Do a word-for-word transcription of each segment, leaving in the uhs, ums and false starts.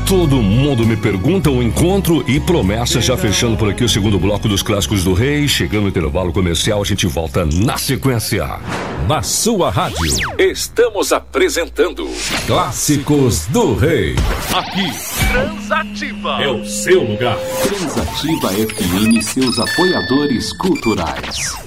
Todo mundo me pergunta o encontro e promessas, já fechando por aqui o segundo bloco dos Clássicos do Rei. Chegando no intervalo comercial, a gente volta na sequência. Na sua rádio, estamos apresentando Clássicos do Rei. Aqui, Transativa é o seu lugar. Transativa F M e seus apoiadores culturais.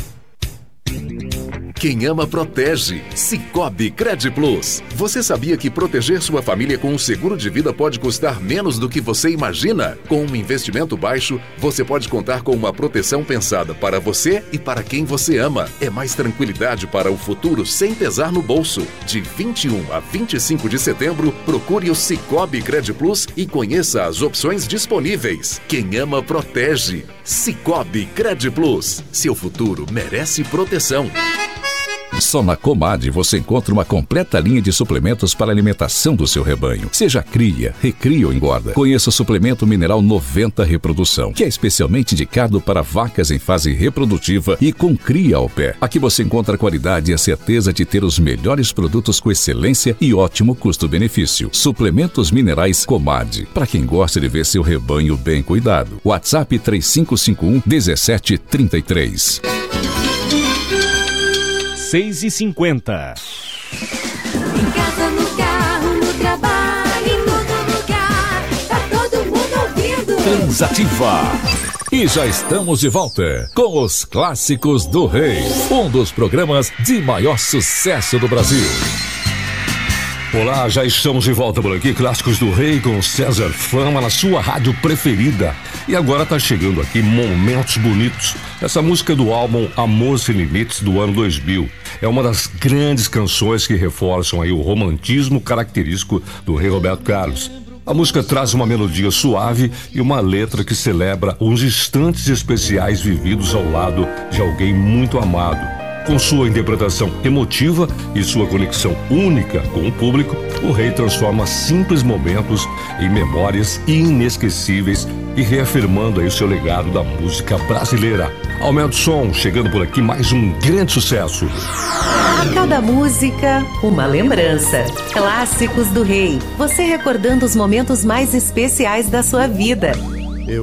Quem ama, protege. Sicoob Credplus. Você sabia que proteger sua família com um seguro de vida pode custar menos do que você imagina? Com um investimento baixo, você pode contar com uma proteção pensada para você e para quem você ama. É mais tranquilidade para o futuro sem pesar no bolso. De vinte e um a vinte e cinco de setembro, procure o Sicoob Credplus e conheça as opções disponíveis. Quem ama, protege. Sicoob Credplus. Seu futuro merece proteção. Só na Comad você encontra uma completa linha de suplementos para a alimentação do seu rebanho. Seja cria, recria ou engorda. Conheça o suplemento mineral noventa Reprodução, que é especialmente indicado para vacas em fase reprodutiva e com cria ao pé. Aqui você encontra a qualidade e a certeza de ter os melhores produtos com excelência e ótimo custo-benefício. Suplementos minerais Comad, para quem gosta de ver seu rebanho bem cuidado. WhatsApp três cinco cinco um, um sete três três. seis e cinquenta. Em casa, no carro, no trabalho, em todo lugar, tá todo mundo ouvindo. Transativa. E já estamos de volta com os Clássicos do Rei, um dos programas de maior sucesso do Brasil. Olá, já estamos de volta por aqui, Clássicos do Rei com César Fama na sua rádio preferida. E agora tá chegando aqui Momentos Bonitos. Essa música do álbum Amor Sem Limites do ano dois mil. É uma das grandes canções que reforçam aí o romantismo característico do rei Roberto Carlos. A música traz uma melodia suave e uma letra que celebra uns instantes especiais vividos ao lado de alguém muito amado. Com sua interpretação emotiva e sua conexão única com o público, o rei transforma simples momentos em memórias inesquecíveis e reafirmando aí o seu legado da música brasileira. Aumenta o som, chegando por aqui mais um grande sucesso. A cada música, uma lembrança. Clássicos do Rei. Você recordando os momentos mais especiais da sua vida.